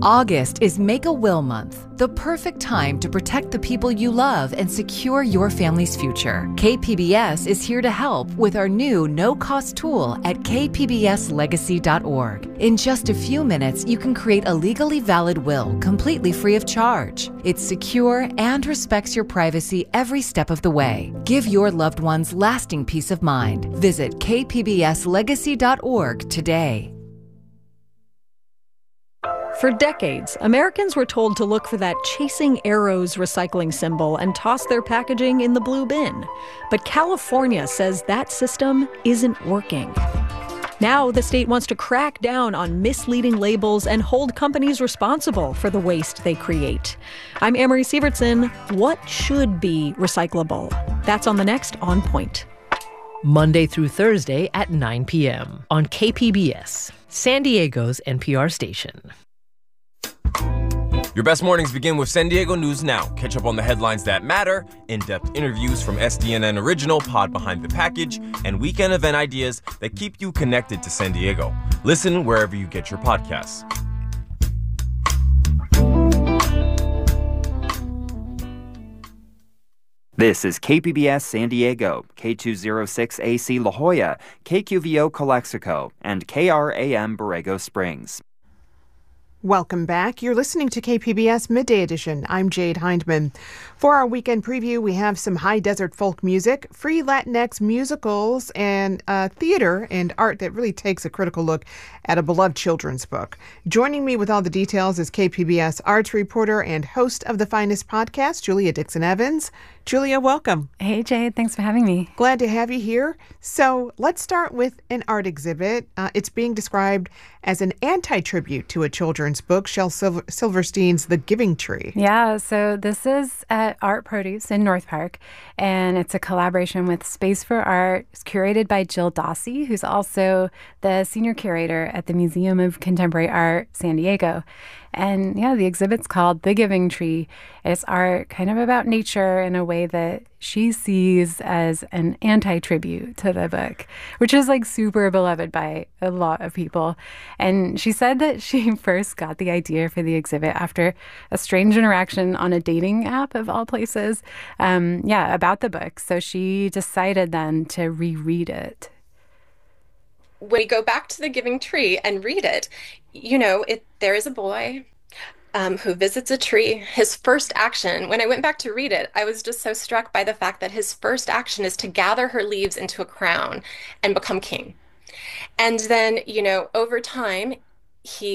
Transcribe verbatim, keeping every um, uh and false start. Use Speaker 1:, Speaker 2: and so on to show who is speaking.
Speaker 1: August is Make a Will Month, the perfect time to protect the people you love and secure your family's future. K P B S is here to help with our new no-cost tool at k p b s legacy dot org. In just a few minutes, you can create a legally valid will completely free of charge. It's secure and respects your privacy every step of the way. Give your loved ones lasting peace of mind. Visit k p b s legacy dot org today.
Speaker 2: For decades, Americans were told to look for that Chasing Arrows recycling symbol and toss their packaging in the blue bin. But California says that system isn't working. Now, the state wants to crack down on misleading labels and hold companies responsible for the waste they create. I'm Amory Sievertson. What should be recyclable? That's on the next On Point.
Speaker 3: Monday through Thursday at nine p.m. on K P B S, San Diego's N P R station.
Speaker 4: Your best mornings begin with San Diego News Now. Catch up on the headlines that matter, in-depth interviews from S D N N Original, Pod Behind the Package, and weekend event ideas that keep you connected to San Diego. Listen wherever you get your podcasts.
Speaker 5: This is K P B S San Diego, K two oh six A C La Jolla, K Q V O Calexico, and K R A M Borrego Springs.
Speaker 6: Welcome back. You're listening to K P B S Midday Edition. I'm Jade Hindman. For our weekend preview, we have some high desert folk music, free Latinx musicals, and uh, theater and art that really takes a critical look at a beloved children's book. Joining me with all the details is K P B S arts reporter and host of the Finest podcast, Julia Dixon Evans. Julia, welcome.
Speaker 7: Hey, Jade. Thanks for having me.
Speaker 6: Glad to have you here. So let's start with an art exhibit. Uh, it's being described as an anti-tribute to a children's book, Shel Silver- Silverstein's The Giving Tree.
Speaker 7: Yeah, so this is at Art Produce in North Park, and it's a collaboration with Space for Art. It's curated by Jill Dossie, who's also the senior curator at the Museum of Contemporary Art, San Diego. And yeah, the exhibit's called The Giving Tree. It's art kind of about nature in a way that she sees as an anti-tribute to the book, which is like super beloved by a lot of people. And she said that she first got the idea for the exhibit after a strange interaction on a dating app of all places, um, yeah, about the book. So she decided then to reread it.
Speaker 8: When you go back to The Giving Tree and read it, you know, it there is a boy um, who visits a tree. His first action, when I went back to read it, I was just so struck by the fact that his first action is to gather her leaves into a crown and become king. And then, you know, over time, he